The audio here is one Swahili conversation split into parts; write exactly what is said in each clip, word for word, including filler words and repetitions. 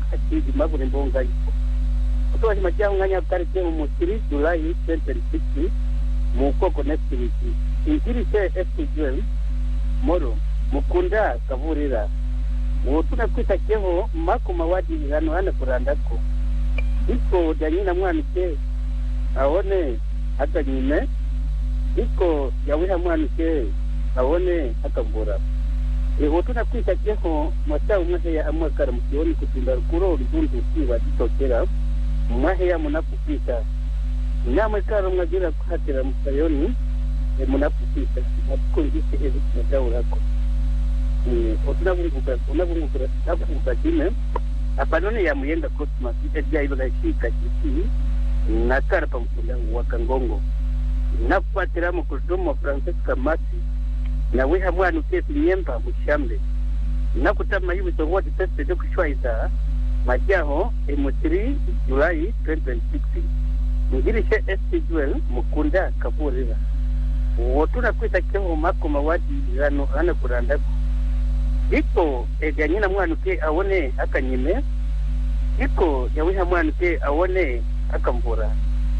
akidi mabure mbonga ipo kutoa majao nganya karite mu three July twenty sixteen mu koko next week ingiri se festival moro mukunda kavurira wotuna kwita keho mako mawadi hano hana kurandako iko danyina mwanike aone hata nyime iko yawiha mwanike aone akambura e wotuna kwita keho mwata umwe ya amwakara mkioni kutinda kuro ndundu kiwa ditokera mwahe ya munapufika nyama karo mwagira kuhatira mkayoni e munapufika akunjise evi madaurako e otuna bunguka otuna bunguka bunguka dime apanone ya muyenda Cosmas ejja ibaga shika kiki na karpa mkunda wakangongo na kufatira mu kudomo Francesca Masi na weha mwana kesi nyemba mushambe na kutama hivi to what test de kushwaiza majaho mu three July twenty sixteen ngiri she festival mukunda kavurira wotuna kwita keho mako mawadi hano hana kuranda iko eganyina mwana ke aone akanyime iko yawiha mwana ke aone akambura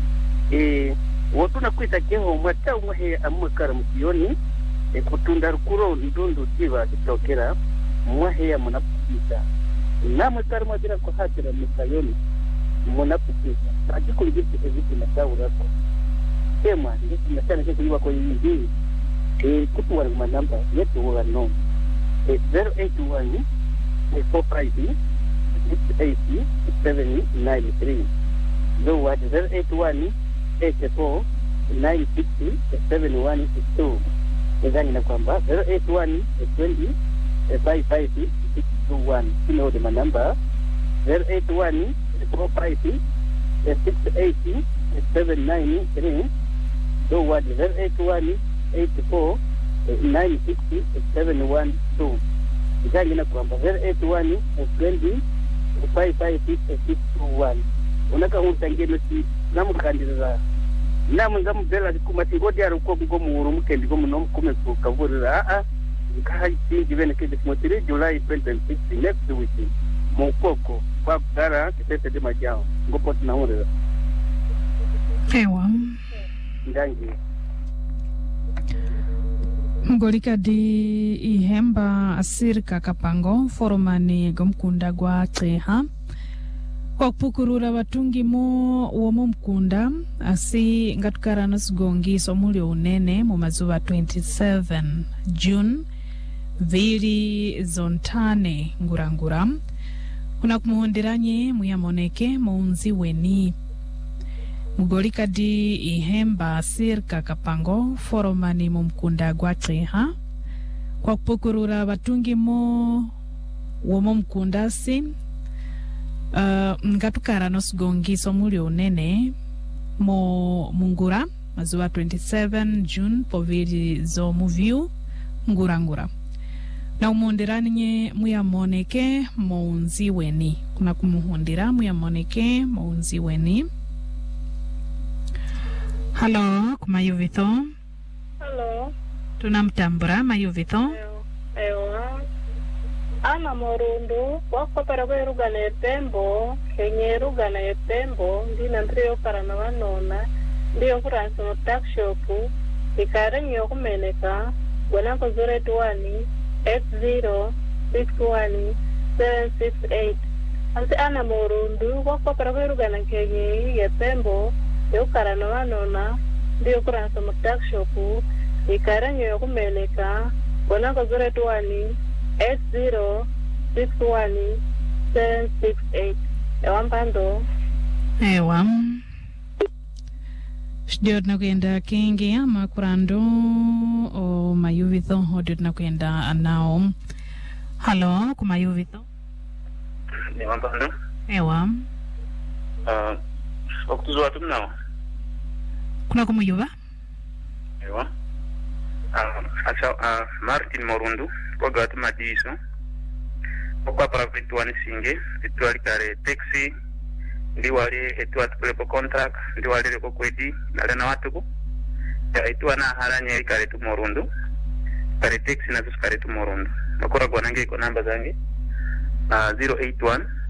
e wotuna kwita keho mwata umwe amwakara mkioni e kutunda rukuro ndundu tiba kitokera mwahe ya munapita namwe kari mwagira kuhatira mukayoni munapita ajikulibiti eziti natawurako tema ndisi natana keko yiwa kwa yindi e kutu wari manamba yetu wala no e zero eight one four five six eight seven nine three do what zero eight one eight four nine six seven one six two ezani na kwamba zero eight one twenty five five six two one kilo de manamba zero eight one four five six eight seven nine three do what zero eight one eight four nine six seven one two ezani na kwamba zero eight one twenty five five six two one unaka hutangene si namukandira namu ngamu bela kumati ngodi ari ko ngo muuru mukendi ko muno kume ku kavurira a a kai tingi bene ke mu three July twenty sixteen next week mu koko kwa dara kitete de majao ngopo tunaona ewa ndangi ngolika di ihemba asirika kapango foromani gomkunda gwa tseha kwa kupukurura watungi mo uomo mkunda asi ngatukara nasugongi somulio unene mu mazuwa twenty-seven June vili zontane ngurangura kuna kumuhonderanye muyamoneke muunzi weni mugolika di ihemba asirika kapango foromani mu mkunda gwa tseha kwa kupukurura watungi mo uomo mkunda asi Uh, ngatukara nosugongi somulio unene mo mungura mazuwa twenty-seven June povili zo muviu ngura ngura na umuhonderanye muyamoneke muunzi weni kuna kumuhundira muyamoneke muunzi weni halo kumayuvitho halo tunamtambura mayuvitho ewa ana morundu wakopera kwerugana etembo kenyerugana etembo ndina ndiyo karana wanona ndiyo kuransi mu takshop ikarenyo yokumeneka gwanako zero eight one eight zero six one seven six eight ansi ana morundu wakopera kwerugana kenye etembo yokarana wanona ndiyo kuransi mu takshop ikarenyo yokumeneka gwanako zero eight one eight zero six one seven six eight ewa mpando ewa Shdio tunakwenda kingi ama kurando o mayuvitho odio tunakwenda anao halo kumayuvitho ewa mpando ewa uh, okutuzo watu mnao kuna kumuyuva ewa uh, acha uh, Martin Morundu kwa gatu madiso kwa para vitu wani singe vitu wali kare taxi ndi wali etu watu kulepo contract ndi wali leko kwedi nale na watu ya etu wana haranya kare tu Morundu kare taxi na tu kare tu Morundu nakora gwanange iko namba zangi uh, zero eight one